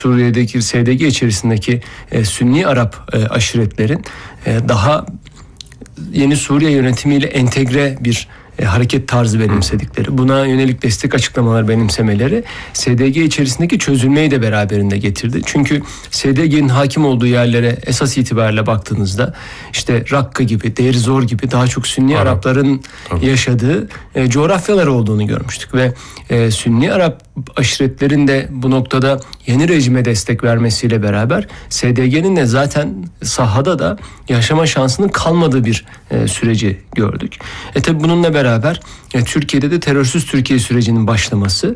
Suriye'deki SDG içerisindeki Sünni Arap aşiretlerin daha yeni Suriye yönetimiyle entegre bir hareket tarzı benimsedikleri, buna yönelik destek açıklamalar benimsemeleri SDG içerisindeki çözülmeyi de beraberinde getirdi. Çünkü SDG'nin hakim olduğu yerlere esas itibariyle baktığınızda işte Rakka gibi, Deir Zor gibi daha çok Sünni Arapların yaşadığı coğrafyalar olduğunu görmüştük ve Sünni Arap aşiretlerin de bu noktada yeni rejime destek vermesiyle beraber SDG'nin de zaten sahada da yaşama şansının kalmadığı bir süreci gördük. Tabi bununla beraber Türkiye'de de terörsüz Türkiye sürecinin başlaması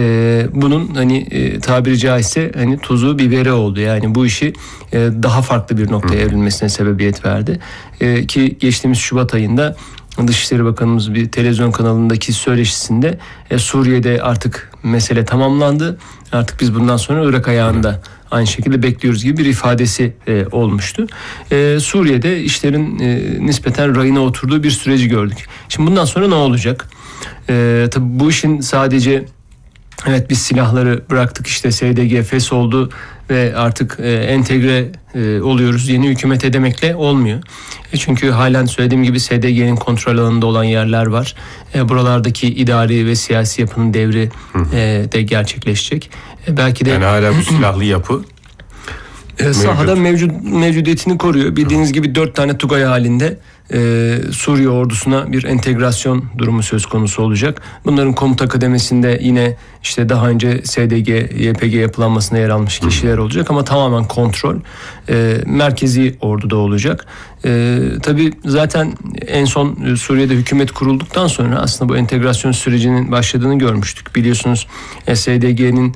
bunun tabiri caizse tuzu biberi oldu. Yani bu işi daha farklı bir noktaya evrilmesine sebebiyet verdi. Ki geçtiğimiz Şubat ayında Dışişleri Bakanımız bir televizyon kanalındaki söyleşisinde Suriye'de artık mesele tamamlandı. Artık biz bundan sonra Irak ayağında aynı şekilde bekliyoruz gibi bir ifadesi olmuştu. Suriye'de işlerin nispeten rayına oturduğu bir süreci gördük. Şimdi bundan sonra ne olacak? Tabii bu işin sadece evet biz silahları bıraktık işte SDG fes oldu ve artık entegre oluyoruz yeni hükümete demekle olmuyor. Çünkü halen söylediğim gibi SDG'nin kontrol alanında olan yerler var. Buralardaki idari ve siyasi yapının devri de gerçekleşecek. Belki de yani hala bu silahlı yapı sahada mevcudiyetini koruyor. Bildiğiniz gibi 4 tane Tugay halinde Suriye ordusuna bir entegrasyon durumu söz konusu olacak. Bunların komuta kademesinde yine işte daha önce SDG, YPG yapılanmasına yer almış kişiler olacak ama tamamen kontrol merkezi orduda olacak. Tabii zaten en son Suriye'de hükümet kurulduktan sonra aslında bu entegrasyon sürecinin başladığını görmüştük. Biliyorsunuz SDG'nin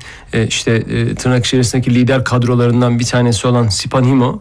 tırnak içerisindeki lider kadrolarından bir tanesi olan Sipanhimo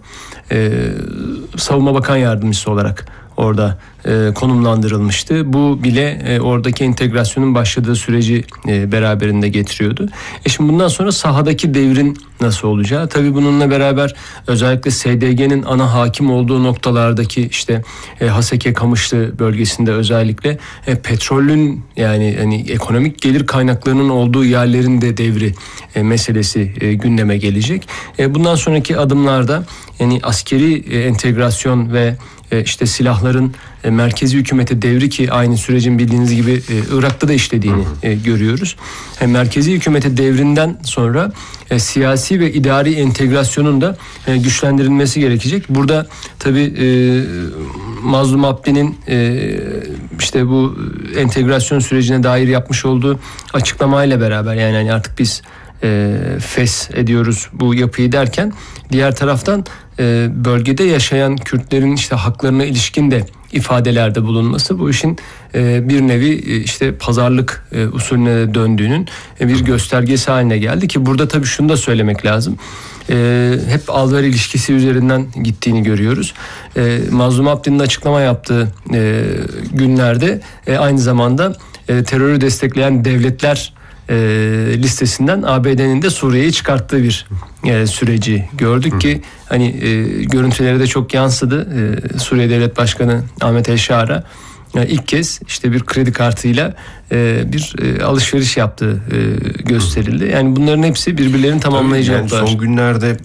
Savunma Bakan Yardımcısı olarak orada konumlandırılmıştı. Bu bile oradaki entegrasyonun başladığı süreci beraberinde getiriyordu. Şimdi bundan sonra sahadaki devrin nasıl olacağı? Tabii bununla beraber özellikle SDG'nin ana hakim olduğu noktalardaki işte Haseke Kamışlı bölgesinde özellikle petrolün yani ekonomik gelir kaynaklarının olduğu yerlerin de devri meselesi gündeme gelecek. Bundan sonraki adımlarda yani askeri entegrasyon ve işte silahların merkezi hükümete devri ki aynı sürecin bildiğiniz gibi Irak'ta da işlediğini görüyoruz. Merkezi hükümete devrinden sonra siyasi ve idari entegrasyonun da güçlendirilmesi gerekecek. Burada tabii Mazlum Abdi'nin işte bu entegrasyon sürecine dair yapmış olduğu açıklamayla beraber yani artık biz fes ediyoruz bu yapıyı derken diğer taraftan bölgede yaşayan Kürtlerin işte haklarına ilişkin de ifadelerde bulunması bu işin bir nevi işte pazarlık usulüne döndüğünün bir göstergesi haline geldi ki burada tabii şunu da söylemek lazım. Hep al-ver ilişkisi üzerinden gittiğini görüyoruz. Mazlum Abdi'nin açıklama yaptığı günlerde aynı zamanda terörü destekleyen devletler listesinden ABD'nin de Suriye'yi çıkarttığı bir süreci gördük ki görüntülere de çok yansıdı. Suriye Devlet Başkanı Ahmet El-Şaara ilk kez işte bir kredi kartıyla bir alışveriş yaptığı gösterildi. Yani bunların hepsi birbirlerini tamamlayacaklar. Yani son günlerde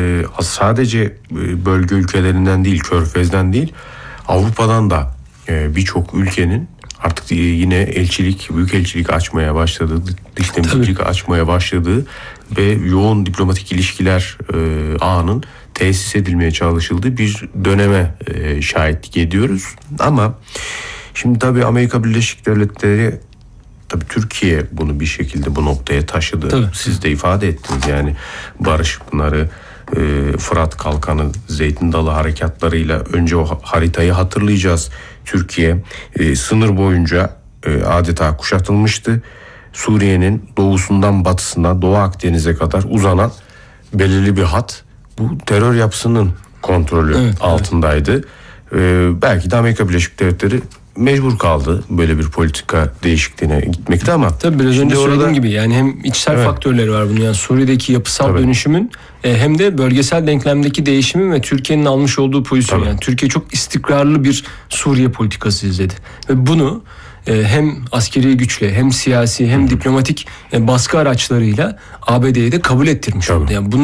sadece bölge ülkelerinden değil, Körfez'den değil, Avrupa'dan da birçok ülkenin artık yine büyükelçilik açmaya başladığı, dış temsilcilik açmaya başladığı ve yoğun diplomatik ilişkiler ağının tesis edilmeye çalışıldığı bir döneme şahitlik ediyoruz. Ama şimdi tabii Amerika Birleşik Devletleri, tabii Türkiye bunu bir şekilde bu noktaya taşıdı. Tabii. Siz de ifade ettiniz yani Barış Pınarı, Fırat Kalkanı, Zeytin Dalı harekatlarıyla önce o haritayı hatırlayacağız. Türkiye sınır boyunca adeta kuşatılmıştı. Suriye'nin doğusundan batısına, Doğu Akdeniz'e kadar uzanan belirli bir hat bu terör yapısının kontrolü altındaydı. Belki de Amerika Birleşik Devletleri mecbur kaldı böyle bir politika değişikliğine gitmekte ama tabii biraz önce söylediğim gibi yani hem içsel faktörleri var bunun yani Suriye'deki yapısal dönüşümün hem de bölgesel denklemdeki değişimin ve Türkiye'nin almış olduğu pozisyon yani Türkiye çok istikrarlı bir Suriye politikası izledi ve bunu hem askeri güçle hem siyasi hem diplomatik baskı araçlarıyla ABD'ye de kabul ettirmiş oldu. Yani